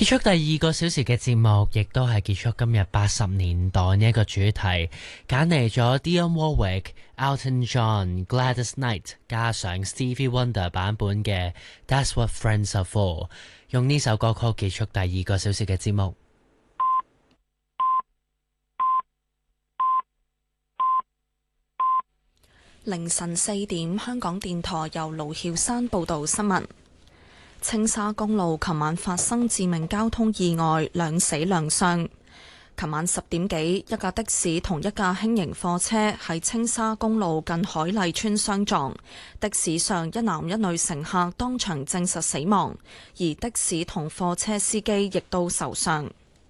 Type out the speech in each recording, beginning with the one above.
結束第二個小時嘅節目，亦都係結束今日80年代呢一個主題，揀嚟咗 Dionne Warwick、Elton John、Gladys Knight 加上 Stevie Wonder 版本嘅 That's What Friends Are For， 用呢首歌曲結束第二個小時嘅節目。 凌晨4點，香港電台由盧曉山報道新聞。青沙公路琴晚發生致命交通意外，2死2傷。琴晚10點幾，一架的士同一架輕型貨車喺青沙公路近海麗村相撞，的士上一男一女乘客當場證實死亡，而的士同貨車司機亦都受傷。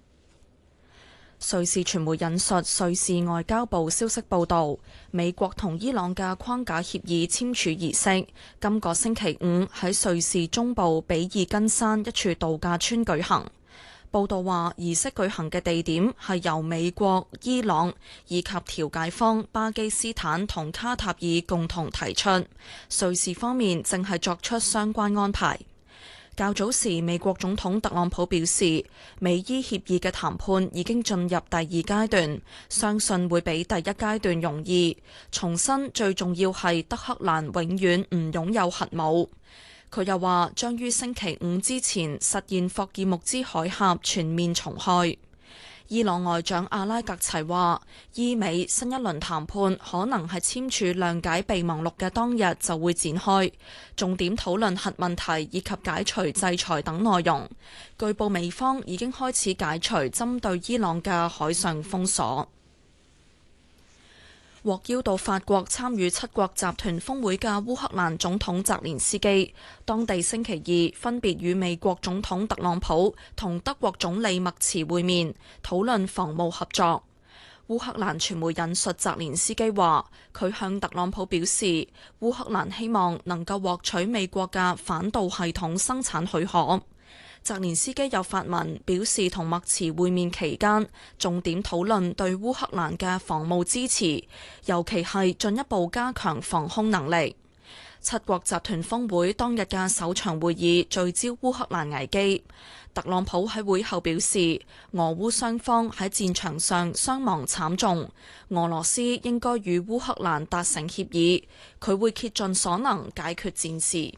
瑞士傳媒引述瑞士外交部消息報道，美國同伊朗嘅框架協議簽署儀式今個星期五喺瑞士中部比爾根山一處度假村舉行。報道話，儀式舉行嘅地點係由美國、伊朗以及調解方巴基斯坦同卡塔爾共同提出，瑞士方面正係作出相關安排。較早時，美國總統特朗普表示，美伊協議嘅談判已經進入第二階段，相信會比第一階段容易。重申最重要係德黑蘭永遠唔擁有核武。佢又話，將於星期五之前實現霍爾木茲海峽全面重開。伊朗外長阿拉格齊話，伊美新一輪談判可能係簽署諒解備忘錄嘅當日就會展開，重點討論核問題以及解除制裁等內容。據報美方已經開始解除針對伊朗嘅海上封鎖。獲邀到法國參與七國集團峰會嘅烏克蘭總統澤連斯基，當地星期二分別與美國總統特朗普同德國總理默茨會面，討論防務合作。烏克蘭傳媒引述澤連斯基話，佢向特朗普表示，烏克蘭希望能夠獲取美國嘅反導系統生產許可。澤連斯基又發文表示，同默茨會面期間，重點討論對烏克蘭嘅防務支持，尤其係進一步加強防空能力。七國集團峰會當日嘅首場會議聚焦烏克蘭危機。特朗普喺會後表示，俄烏雙方喺戰場上傷亡慘重，俄羅斯應該與烏克蘭達成協議，佢會竭盡所能解決戰事。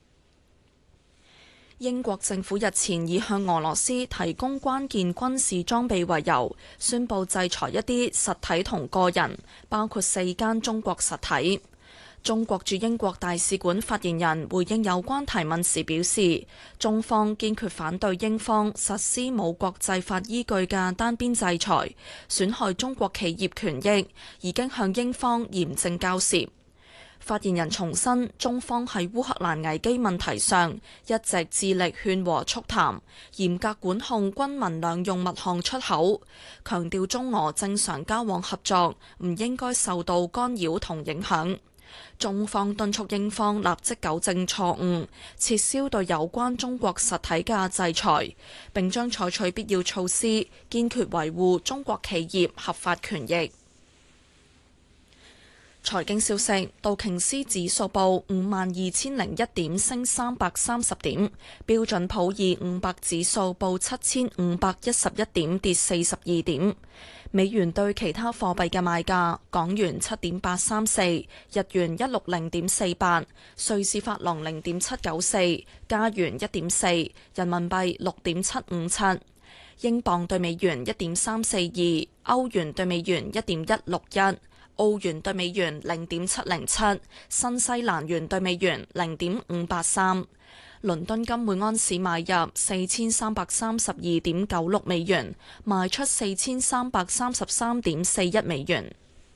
英國政府日前以向俄羅斯提供關鍵軍事裝備為由，宣布制裁一啲實體同個人，包括4間中國實體。中國駐英國大使館發言人回應有關提問時表示，中方堅決反對英方實施冇國際法依據嘅單邊制裁，損害中國企業權益，已經向英方嚴正交涉。發言人重申，中方喺烏克蘭危機問題上一直致力勸和促談，嚴格管控軍民兩用物項出口，強調中俄正常交往合作唔應該受到干擾同影響。中方敦促英方立即糾正錯誤，撤銷對有關中國實體嘅制裁，並將採取必要措施，堅決維護中國企業合法權益。財經消息，道瓊斯指數報52,001點，升330點；標準普爾500指數報7,511點，跌42點。美元對其他貨幣嘅賣價：港元7.834，日元160.48，瑞士法郎0.794，加元1.4，人民幣6.757，英鎊對美元1.342，歐元對美元1.161。澳元對美元0.707，新西蘭元對美元0.583。倫敦金每安士買入4332.96美元，賣出4333.41美元。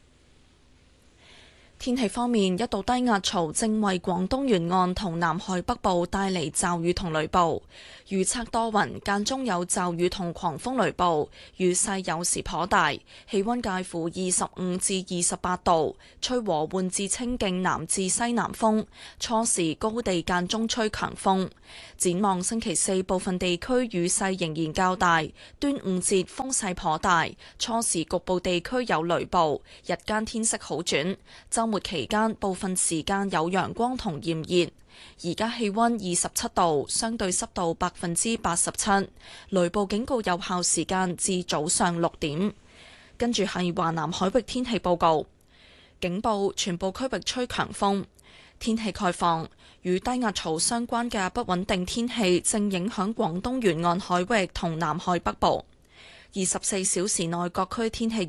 天氣方面，一道低壓槽正為廣東沿岸同南海北部帶嚟驟雨同雷暴，預測多雲，間中有驟雨同狂風雷暴，雨勢有時頗大，氣溫介乎25至28度，吹和緩至清勁南至西南風，初時高地間中吹強風。展望星期四，部分地區雨勢仍然較大，端午節風勢頗大，初時局部地區有雷暴，日間天色好轉。週末期間部分時間有陽光同炎熱。而家氣溫27度，相對濕度87%，雷暴警告有效時間至早上6點。跟住係華南海域天氣報告，警報全部區域吹強風。天氣概況，與低壓槽相關嘅不穩定天氣正影響廣東沿岸海域同南海北部。24小時內各區天氣